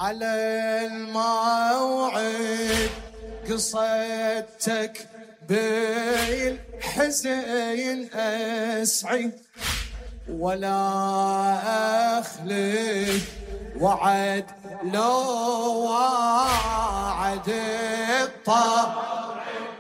على الموعد قصتك بالحزين أسعي، ولا أخلف وعد لو وعد الطاعة